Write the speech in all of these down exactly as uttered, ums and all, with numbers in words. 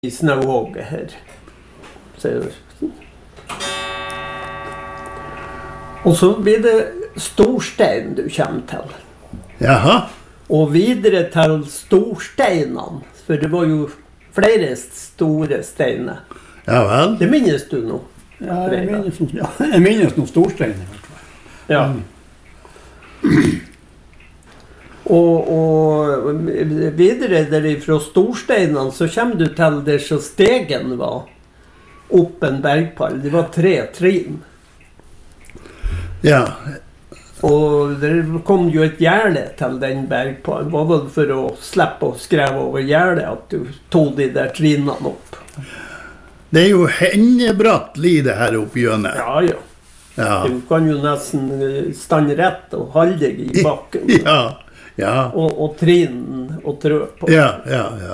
i snøhogget her. Så, og så blir det Storstein du kommer til. Jaha. Og videre til Storsteinene, for det var jo flere store steiner. Ja vel. Det minnes du nå? Ja, jeg minnes, ja, jeg minnes noen storsteiner i hvert fall. Ja. Mm. Og, og videre derifra Storsteinene så kommer du til der så stegen var opp en bergpall. Det var tre trinn. Ja. Og det kom jo et gjerde til den bergpallen. Var det for å slippe å skreve over gjerdet at du tog de der trinnene opp. Det er jo hennebratt lide her oppe hjørnet. Ja, ja. Ja. Du kan jo nesten stande rett og holde deg i bakken. Ja, ja. Og, og trinn og trø på. Ja, ja, ja.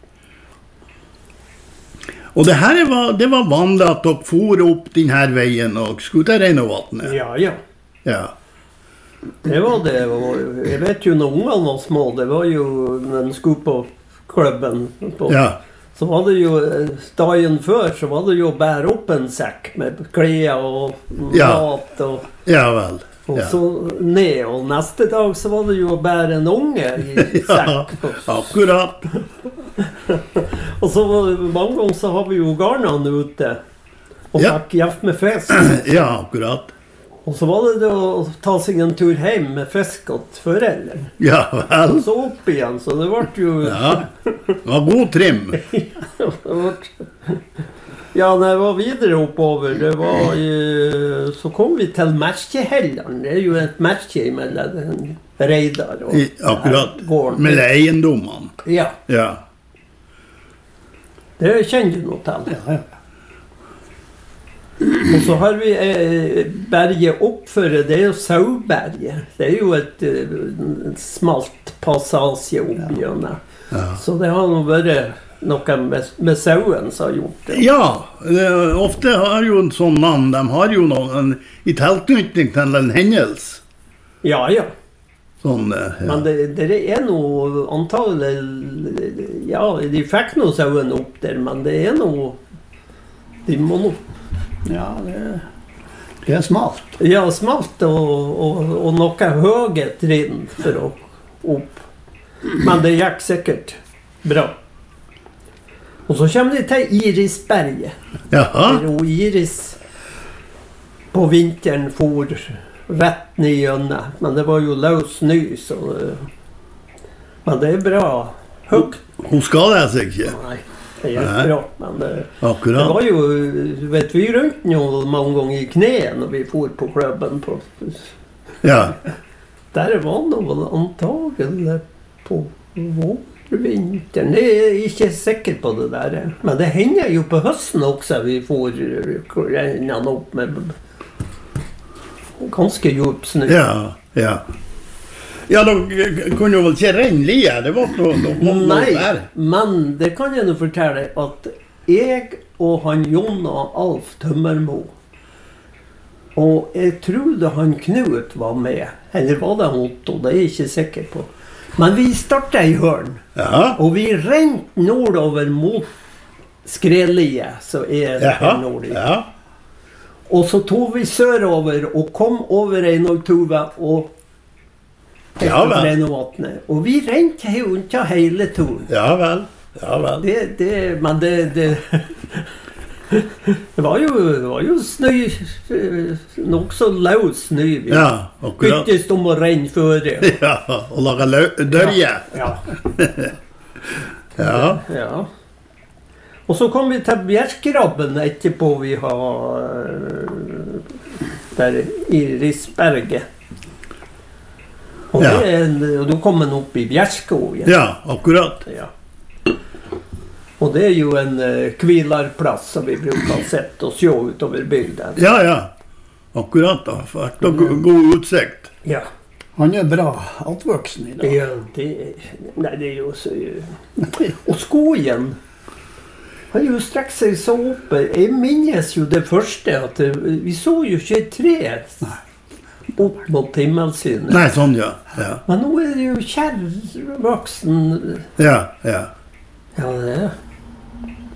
Og det her var, det var vanlig at dere for opp denne veien og skulle ta regne vattnet. Ja, ja. Ja. Det var det. Og jeg vet jo når ungene var små, det var jo når de skulle på klubben. På, Ja. Så var det jo, dagen før, så var det jo å bære opp en sekk med klær og Ja. mat og... Ja vel. Og Ja. så ned, og neste dag så var det jo å bære en unge i sekk. Ja, akkurat. Og så var det, mange ganger så har vi jo garnene ute, og Ja. fikk hjelp med fisk. Ja, akkurat. Og så var det det å ta seg en tur hjem med fisk til foreldre. Ja vel. Og så opp igjen, så det ble jo... Ja, det var god trim. Det ble... Ja, når jeg var videre oppover, det var i, så kom vi til Merkehelleren. Det er jo et merke mellom Reidar og I, akkurat. gården. Med eiendommene. Ja, Ja. det kjenner du noe til. Ja, ja. Og så har vi eh, berget oppføre, det er jo Sauberget. Det er jo et eh, smalt passasje opp gjennom. Ja. Så det har nå vært noe med, med sauen som har gjort det. Ja, det, ofte har jo en sånn navn, de har jo noen i tilknytning til en hendelse. Ja, ja. Sånn, eh, ja. Men det, det er noe antagelig, ja, de fikk noe sauen opp der, men det er noe, de må nå, Ja, det, det er smalt. ja, smalt og, og, og noe høye trinn for å opp. Men det gikk sikkert bra. Og så kommer de til Irisberget. Jaha, Og Iris på vinteren for rett ned gjennom. Men det var jo løs snø, så det, men det er bra. Høgt. hun skadet seg ikke. Nei, det gikk Nei. bra. Men det, det Akkurat. var jo, vet vi, rundt jo mange ganger i kne når vi for på klubben. På, Ja, der var noe antagelig på vårvinteren. Jeg er ikke sikker på det der. Men det hender jo på høsten også vi får rennene opp med ganske djup snø. ja, ja. Ja, da kunne jo vel ikke renne lie, det var noe, noe, noe Nei, der. men det kan jeg nå fortelle at jeg og han Jonna Alf Tømmermo, og jeg trodde han Knut var med, eller var det Otto, det er jeg ikke sikker på. Men vi startet i hørn, Ja, og vi rent nordover mot Skrelie, så er det jaha, nord. ja. Og så tog vi sørover og kom over Einoltuva og Ja vel. Reinovannet. Og vi rent rundt hele turen. Ja vel, ja vel. Det, det, men det, det, det var jo, det var jo snø, nok så løs snø. Vi Ja, akkurat. byttes om å renne før. Ja, og lage lø- dørje. Ja, Ja, ja. Og så kom vi til Bjerkrabben etterpå vi har der i Risberget. Og, Ja. det er en, og du kom en opp i Bjerskog. ja, akkurat. Ja. Og det er jo en uh, kvilarplass som vi bruker å sette og se utover bygden. Ja, ja, akkurat da. Fikk da go- god utsikt. Ja. Han er bra altvoksen i dag. Ja, det, nei, det er jo så... Og skogen, han jo strekt seg så oppe. Jeg minnes jo det første, at det, vi så jo ikke et tre opp mot himmelsynet. Nei, sånn, ja. Ja, Men nå er det jo kjærvoksen. ja. ja. Ja, det er.